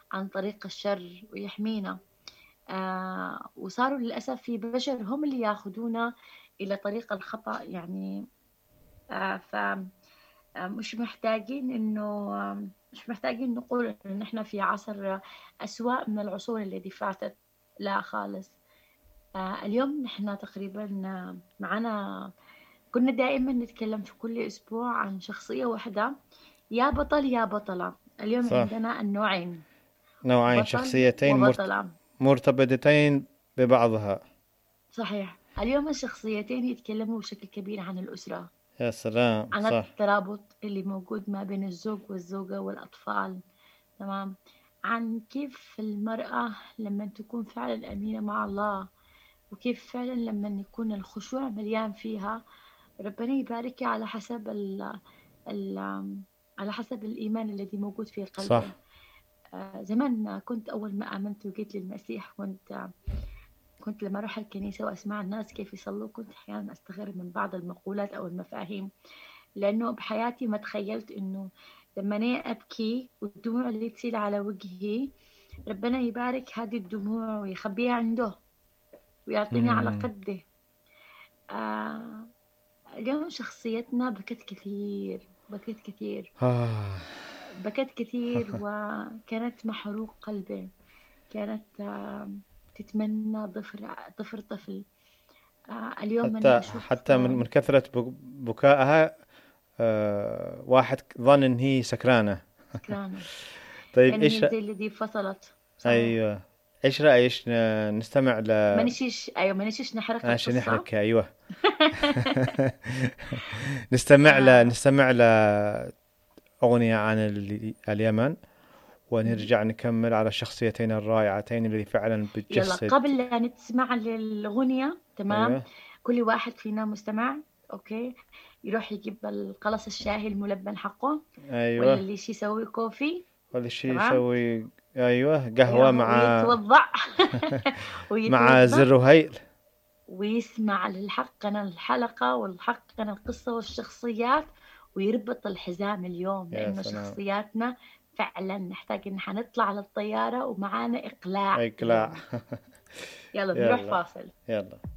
عن طريق الشر ويحمينا. وصاروا للأسف في بشر هم اللي ياخدونا إلى طريق الخطأ يعني. فمش محتاجين إنه مش محتاجين نقول إن إحنا في عصر أسوأ من العصور اللي فاتت، لا خالص. اليوم نحن تقريبا معنا، كنا دائما نتكلم في كل أسبوع عن شخصية واحدة، يا بطل يا بطلة. اليوم صح. عندنا النوعين، نوعين، بطل شخصيتين وبطلة. مرتبطتين ببعضها. صحيح. اليوم الشخصيتين يتكلموا بشكل كبير عن الأسرة، يا سلام، عن صح. الترابط اللي موجود ما بين الزوج والزوجة والأطفال. تمام. عن كيف المرأة لما تكون فعلا أمينة مع الله، وكيف فعلا لما يكون الخشوع مليان فيها، ربنا يبارك على حسب ال على حسب الإيمان الذي موجود في قلبه. صح. زمان كنت أول ما آمنت وجيت للمسيح، كنت لما أروح الكنيسة وأسمع الناس كيف يصلوا، كنت أحيانا أستغرب من بعض المقولات أو المفاهيم، لأنه بحياتي ما تخيلت إنه لما أنا أبكي والدموع اللي تسيل على وجهي، ربنا يبارك هذه الدموع ويخبيها عنده ويعطيني على مم. قده. آه اليوم شخصيتنا بكت كثير، بكت كثير، آه. بكت كثير، وكانت محروق قلبي. كانت تتمنى ضفر طفل. اليوم أنا أشوف حتى من كثرة بكائها، واحد ظن ان هي سكرانة. سكرانة، طيب، كان هي زي الذي فصلت. صحيح. ايوه، ايش رأيك نستمع ما نشيش، أيوة ما نشيش نحرق عشان القصة. نحرك، ايوه. آه نستمع أغنية عن اليمن، ونرجع نكمل على الشخصيتين الرائعتين اللي فعلا يلا بتجسد. قبل لا نسمع للغنية، تمام، ايوه. كل واحد فينا مستمع، أوكي، يروح يجيب القلص الشاهي الملبن حقه، ولا ايوه. اللي شي يسوي كوفي. ولا شيء تمام. يسوي. ايوه، قهوة أيوه مع ويتوضع مع ويتوضع زر وهيل. ويسمع للحقنا الحلقة والحقنا القصة والشخصيات، ويربط الحزام اليوم، يا لأنه سلام. شخصياتنا فعلا نحتاج إن حنطلع على الطيارة ومعانا إقلاع اقلاع. اليوم. يلا نروح يلا. فاصل. يلا.